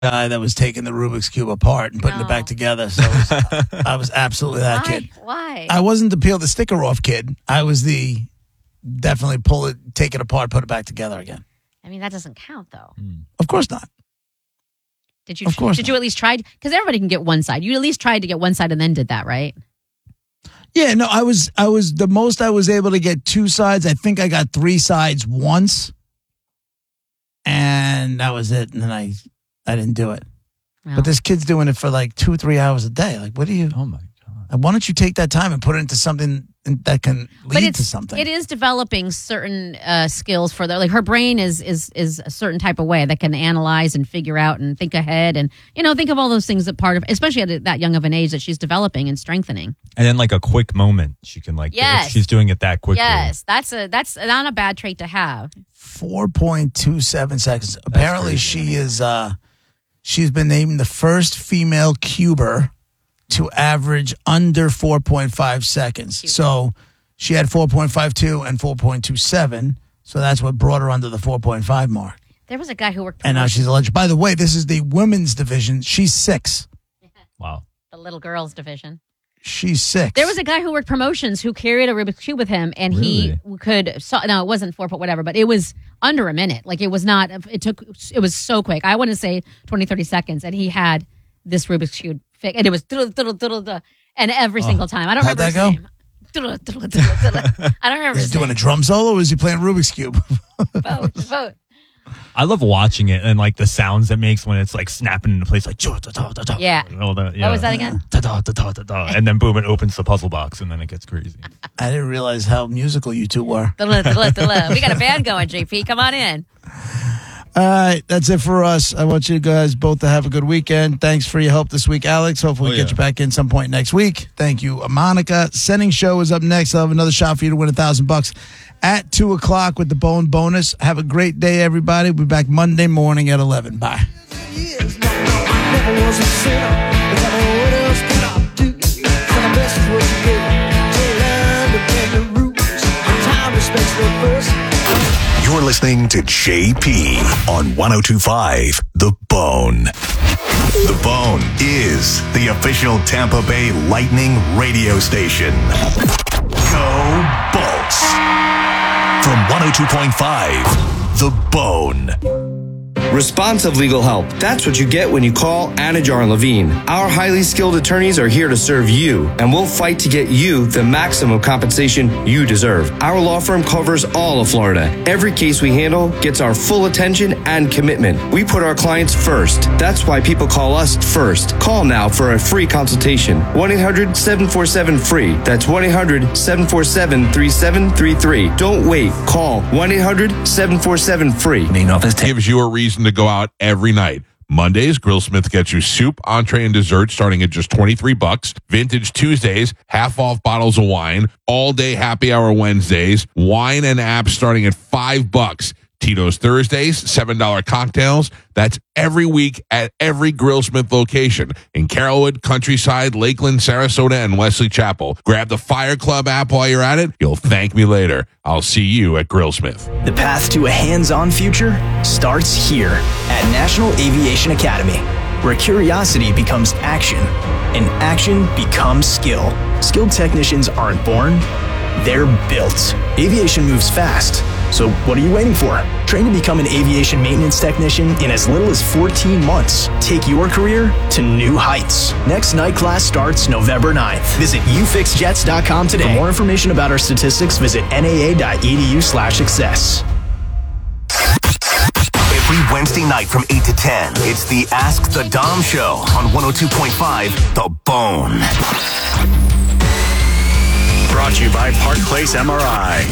guy that was taking the Rubik's Cube apart and putting it back together. So I was absolutely that kid. Why? I wasn't the peel the sticker off kid. I was the definitely pull it, take it apart, put it back together again. I mean, that doesn't count, though. Of course not. Did you at least try? Because everybody can get one side. You at least tried to get one side and then did that, right? Yeah, no, I was the most I was able to get two sides. I think I got three sides once. And that was it. And then I didn't do it. Wow. But this kid's doing it for like 2-3 hours a day. Like, what do you? Oh my God! Why don't you take that time and put it into something that can lead to something? It is developing certain skills for like her brain is a certain type of way that can analyze and figure out and think ahead and think of all those things that part of, especially at that young of an age that she's developing and strengthening. And then like a quick moment, she can she's doing it that quickly. Yes, that's not a bad trait to have. 4.27 seconds. Apparently, she is. She's been named the first female cuber to average under 4.5 seconds. Cute. So she had 4.52 and 4.27. So that's what brought her under the 4.5 mark. There was a guy who worked. And now she's a legend. By the way, this is the women's division. She's 6. Wow. The little girls division. She's 6. There was a guy who worked promotions who carried a Rubik's Cube with him, and he could. No, it wasn't 4 foot whatever, but it was under a minute. Like it was not. It was so quick. I wouldn't say 20, 30 seconds, and he had this Rubik's Cube, and it was and every single time. I don't remember his name. I don't remember. Is he doing a drum solo, or is he playing Rubik's Cube? Both. I love watching it and like the sounds it makes when it's like snapping into place, like yeah. What was that again? And then boom, it opens the puzzle box, and then it gets crazy. I didn't realize how musical you two were. We got a band going, JP. Come on in. All right, that's it for us. I want you guys both to have a good weekend. Thanks for your help this week, Alex. Hopefully we'll get you back in some point next week. Thank you, Monica. Sending Show is up next. I'll have another shot for you to win $1,000 at 2:00 with the Bone bonus. Have a great day, everybody. We'll be back Monday morning at 11. Bye. You're listening to JP on 102.5 The Bone. The Bone is the official Tampa Bay Lightning radio station. Go Bolts. From 102.5 The Bone. Responsive legal help. That's what you get when you call Anajar and Levine. Our highly skilled attorneys are here to serve you, and we'll fight to get you the maximum compensation you deserve. Our law firm covers all of Florida. Every case we handle gets our full attention and commitment. We put our clients first. That's why people call us first. Call now for a free consultation. 1-800-747-FREE. That's 1-800-747-3733. Don't wait. Call 1-800-747-FREE. Main office gives you a reason to go out every night. Mondays, Grillsmith gets you soup, entree, and dessert starting at just $23. Vintage Tuesdays, half off bottles of wine. All day happy hour Wednesdays. Wine and apps starting at $5. Tito's Thursdays, $7 cocktails. That's every week at every Grillsmith location in Carrollwood, Countryside, Lakeland, Sarasota, and Wesley Chapel. Grab the Fire Club app while you're at it. You'll thank me later. I'll see you at Grillsmith. The path to a hands-on future starts here at National Aviation Academy, where curiosity becomes action and action becomes skill. Skilled technicians aren't born, they're built. Aviation moves fast. So what are you waiting for? Train to become an aviation maintenance technician in as little as 14 months. Take your career to new heights. Next night class starts November 9th. Visit ufixjets.com today. For more information about our statistics, visit naa.edu/success. Every Wednesday night from 8 to 10, it's the Ask the Dom Show on 102.5 The Bone. Brought to you by Park Place MRI.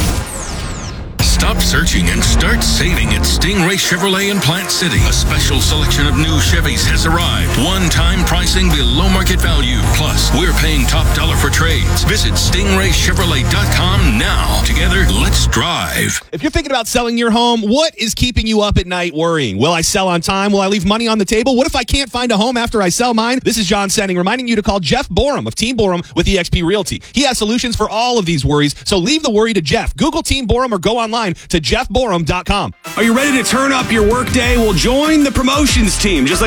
Stop searching and start saving at Stingray Chevrolet in Plant City. A special selection of new Chevys has arrived. One-time pricing below market value. Plus, we're paying top dollar for trades. Visit StingrayChevrolet.com now. Together, let's drive. If you're thinking about selling your home, what is keeping you up at night worrying? Will I sell on time? Will I leave money on the table? What if I can't find a home after I sell mine? This is John Senning reminding you to call Jeff Borum of Team Borum with eXp Realty. He has solutions for all of these worries, so leave the worry to Jeff. Google Team Borum or go online online to jeffborum.com. Are you ready to turn up your workday? Well, join the promotions team. Just like